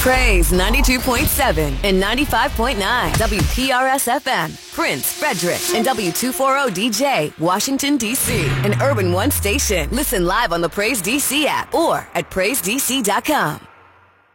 Praise 92.7 and 95.9 WPRS FM, Prince, Frederick, and W240DJ, Washington, D.C. An Urban One station. Listen live on the Praise DC app or at PraiseDC.com.